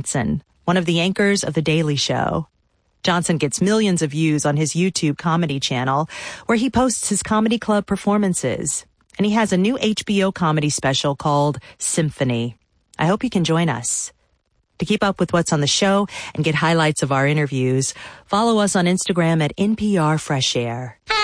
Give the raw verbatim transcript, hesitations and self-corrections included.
Johnson, one of the anchors of The Daily Show. Johnson gets millions of views on his YouTube comedy channel, where he posts his comedy club performances. And he has a new H B O comedy special called Symphony. I hope you can join us. To keep up with what's on the show and get highlights of our interviews, follow us on Instagram at N P R Fresh Air.